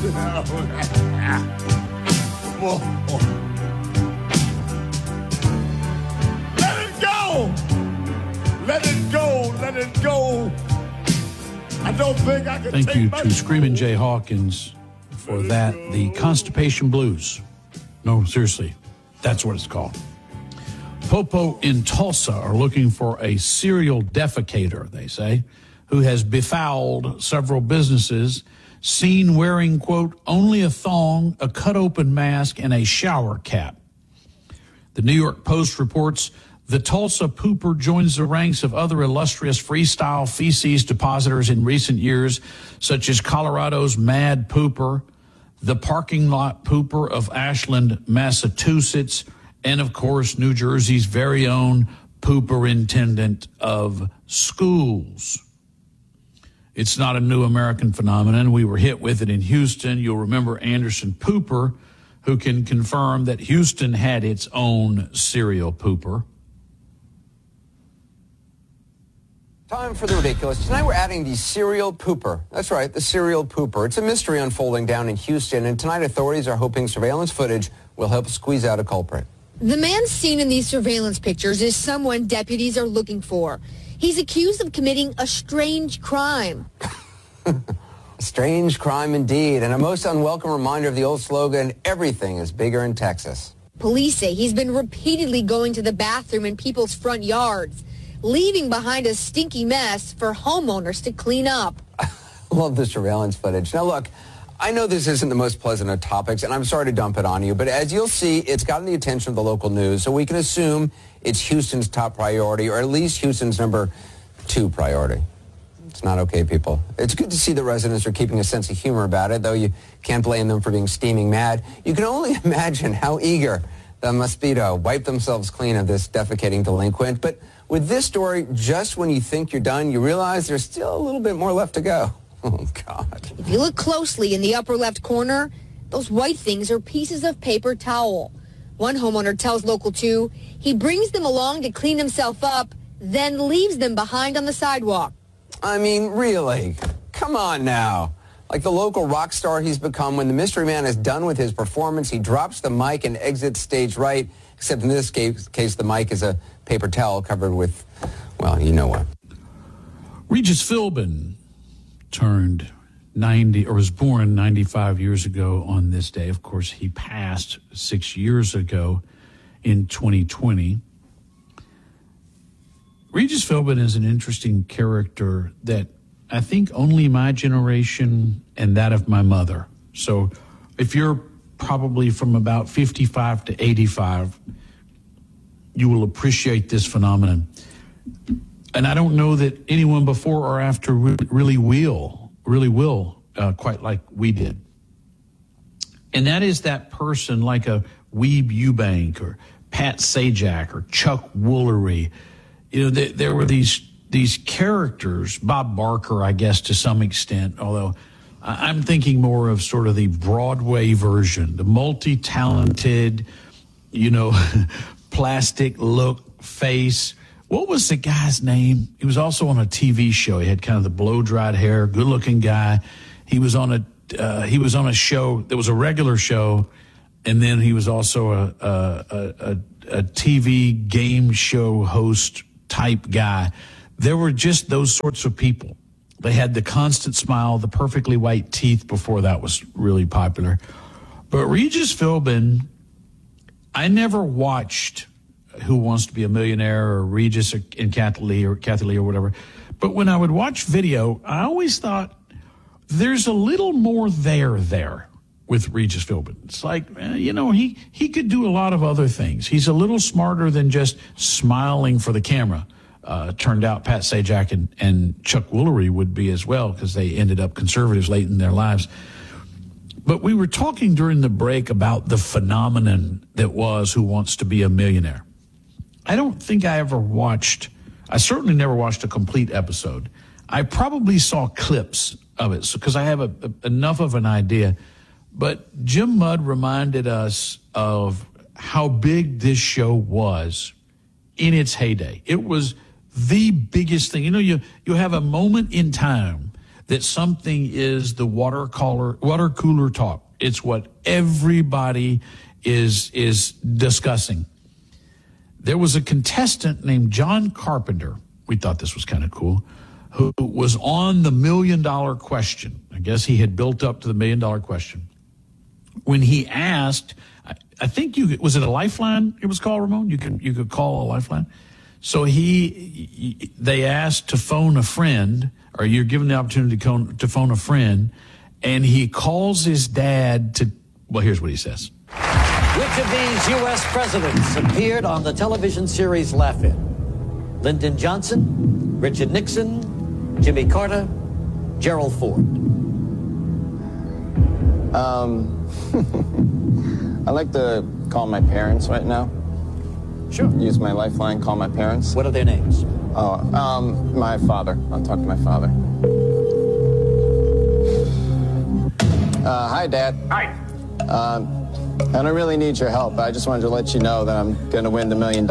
Let it go. Let it go. Let it go. I don't think I can. Thank you to Screamin' Jay Hawkins for that. The Constipation Blues. No, seriously, that's what it's called. Popo in Tulsa are looking for a serial defecator, they say, who has befouled several businesses, seen wearing, quote, only a thong, a cut-open mask, and a shower cap. The New York Post reports the Tulsa pooper joins the ranks of other illustrious freestyle feces depositors in recent years, such as Colorado's Mad Pooper, the parking lot pooper of Ashland, Massachusetts, and, of course, New Jersey's very own pooperintendent of schools. It's not a new American phenomenon. We were hit with it in Houston. You'll remember Anderson Pooper, who can confirm that Houston had its own serial pooper. Time for the ridiculous. Tonight we're adding the serial pooper. That's right, the serial pooper. It's a mystery unfolding down in Houston, and tonight authorities are hoping surveillance footage will help squeeze out a culprit. The man seen in these surveillance pictures is someone deputies are looking for. He's accused of committing a strange crime. A strange crime indeed, and a most unwelcome reminder of the old slogan, everything is bigger in Texas. Police say he's been repeatedly going to the bathroom in people's front yards, leaving behind a stinky mess for homeowners to clean up. Love the surveillance footage. Now look, I know this isn't the most pleasant of topics, and I'm sorry to dump it on you, but as you'll see, it's gotten the attention of the local news, so we can assume it's Houston's top priority, or at least Houston's number 2 priority. It's not okay, people. It's good to see the residents are keeping a sense of humor about it, though you can't blame them for being steaming mad. You can only imagine how eager they must be to wipe themselves clean of this defecating delinquent. But with this story, just when you think you're done, you realize there's still a little bit more left to go. Oh, God. If you look closely in the upper left corner, those white things are pieces of paper towel. One homeowner tells Local 2 he brings them along to clean himself up, then leaves them behind on the sidewalk. I mean, really? Come on now. Like the local rock star he's become, when the mystery man is done with his performance, he drops the mic and exits stage right, except in this case the mic is a paper towel covered with, well, you know what. Regis Philbin turned 90, or was born 95 years ago on this day. Of course, he passed 6 years ago in 2020. Regis Philbin is an interesting character that I think only my generation and that of my mother. So if you're probably from about 55 to 85, you will appreciate this phenomenon. And I don't know that anyone before or after really will, quite like we did. And that is that person like a Weeb Ewbank or Pat Sajak or Chuck Woolery. You know, there were these characters, Bob Barker, I guess, to some extent, although I'm thinking more of sort of the Broadway version, the multi-talented, you know, plastic look, face. What was the guy's name? He was also on a TV show. He had kind of the blow-dried hair, good-looking guy. He was on a show that was a regular show, and then he was also a TV game show host type guy. There were just those sorts of people. They had the constant smile, the perfectly white teeth before that was really popular. But Regis Philbin, I never watched Who Wants to Be a Millionaire or Regis and Kathy Lee or whatever. But when I would watch video, I always thought there's a little more there with Regis Philbin. It's like, you know, he could do a lot of other things. He's a little smarter than just smiling for the camera. Turned out Pat Sajak and Chuck Woolery would be as well, because they ended up conservatives late in their lives. But we were talking during the break about the phenomenon that was Who Wants to Be a Millionaire. I don't think I certainly never watched a complete episode. I probably saw clips of it because I have enough of an idea. But Jim Mudd reminded us of how big this show was in its heyday. It was the biggest thing. You know, you have a moment in time that something is the water cooler talk. It's what everybody is discussing. There was a contestant named John Carpenter. We thought this was kind of cool, who was on the $1 million question. I guess he had built up to the $1 million question. When he asked, I think was it a lifeline? It was called, Ramon. You could call a lifeline. So they asked to phone a friend, or you're given the opportunity to phone a friend, and he calls his dad to. Well, here's what he says. Which of these U.S. presidents appeared on the television series Laugh-In? Lyndon Johnson, Richard Nixon, Jimmy Carter, Gerald Ford. I'd like to call my parents right now. Sure. Use my lifeline, call my parents. What are their names? My father. I'll talk to my father. Hi, Dad. Hi. I don't really need your help. I just wanted to let you know that I'm going to win the $1 million.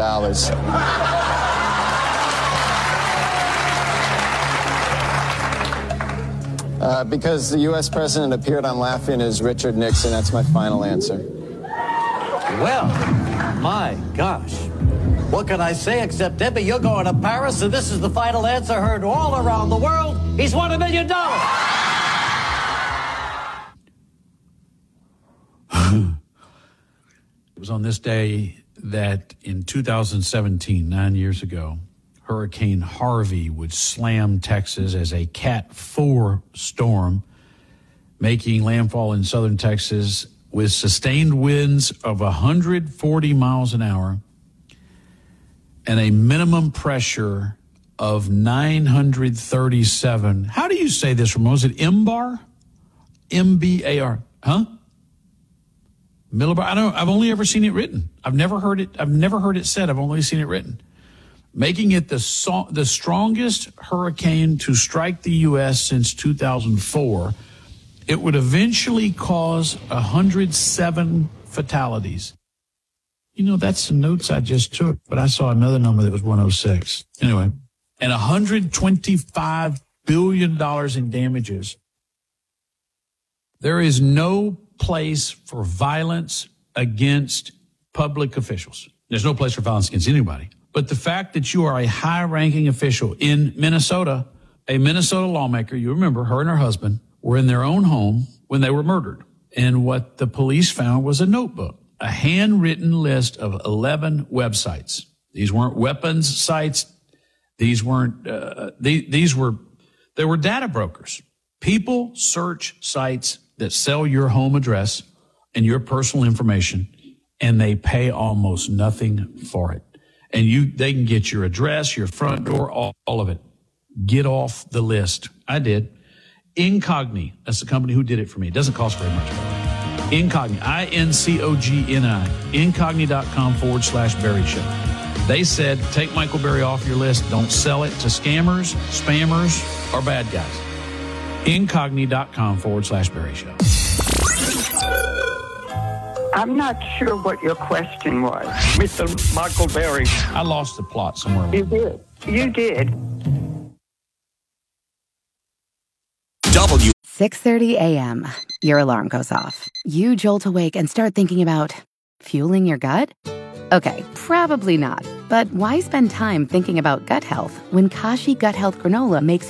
Because the U.S. president appeared on Laugh-In as Richard Nixon. That's my final answer. Well, my gosh. What can I say except, Debbie, you're going to Paris, and this is the final answer heard all around the world. He's won $1 million. It was on this day that in 2017, 9 years ago, Hurricane Harvey would slam Texas as a Cat 4 storm, making landfall in southern Texas with sustained winds of 140 miles an hour and a minimum pressure of 937. How do you say this, Ramon? Is it MBAR? M-B-A-R. Huh? Millibar. I don't know. I've only ever seen it written. I've never heard it said. I've only seen it written. Making it the strongest hurricane to strike the U.S. since 2004. It would eventually cause 107 fatalities. You know, that's the notes I just took, but I saw another number that was 106. Anyway, and $125 billion in damages. There is no place for violence against public officials. There's no place for violence against anybody. But the fact that you are a high-ranking official in Minnesota, a Minnesota lawmaker, you remember her and her husband were in their own home when they were murdered. And what the police found was a notebook, a handwritten list of 11 websites. These weren't weapons sites. These weren't, they were data brokers. People search sites that sell your home address and your personal information, and they pay almost nothing for it. And they can get your address, your front door, all of it. Get off the list. I did. Incogni, that's the company who did it for me. It doesn't cost very much. Incogni, INCOGNI, incogni.com/Berry Show. They said, take Michael Berry off your list. Don't sell it to scammers, spammers, or bad guys. Incogni.com/Berry Show. I'm not sure what your question was, Mr. Michael Berry. I lost the plot somewhere. You did. You did. 6:30 a.m. Your alarm goes off. You jolt awake and start thinking about fueling your gut? Okay, probably not. But why spend time thinking about gut health when Kashi Gut Health Granola makes